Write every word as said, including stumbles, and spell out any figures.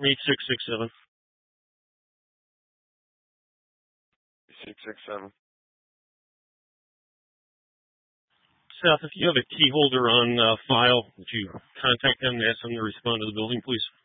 eight six six seven. six six seven. Seth, if you have a key holder on uh, file, would you contact them and ask them to respond to the building, please?